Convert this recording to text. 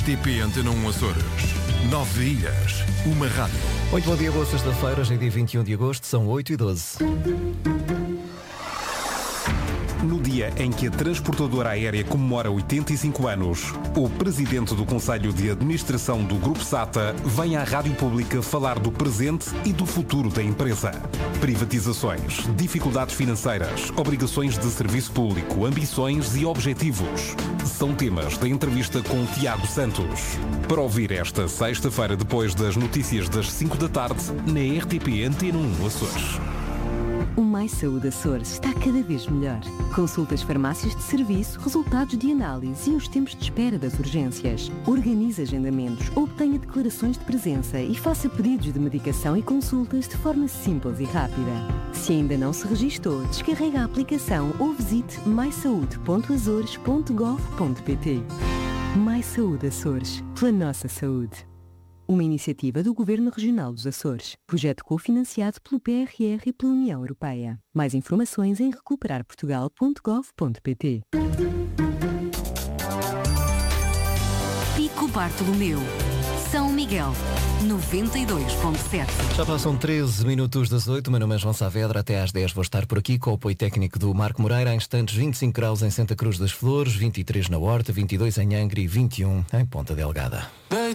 RTP Antena 1 Açores. 9 ilhas, uma rádio. Muito bom dia, boa sexta-feira, hoje é dia 21 de agosto, são 8h12. No dia em que a transportadora aérea comemora 85 anos, o presidente do Conselho de Administração do Grupo SATA vem à Rádio Pública falar do presente e do futuro da empresa. Privatizações, dificuldades financeiras, obrigações de serviço público, ambições e objetivos. São temas da entrevista com Tiago Santos. Para ouvir esta sexta-feira depois das notícias das 5 da tarde, na RTP Antena 1 Açores. O Mais Saúde Açores está cada vez melhor. Consultas, farmácias de serviço, resultados de análise e os tempos de espera das urgências. Organize agendamentos, obtenha declarações de presença e faça pedidos de medicação e consultas de forma simples e rápida. Se ainda não se registou, descarregue a aplicação ou visite maisaude.azores.gov.pt. Mais Saúde Açores, pela nossa saúde. Uma iniciativa do Governo Regional dos Açores. Projeto cofinanciado pelo PRR e pela União Europeia. Mais informações em recuperarportugal.gov.pt. Pico Bartolomeu, São Miguel, 92.7. Já passam 13 minutos das 8, meu nome é João Saavedra, até às 10 vou estar por aqui com o apoio técnico do Marco Moreira. Há instantes 25 graus em Santa Cruz das Flores, 23 na Horta, 22 em Angra e 21 em Ponta Delgada.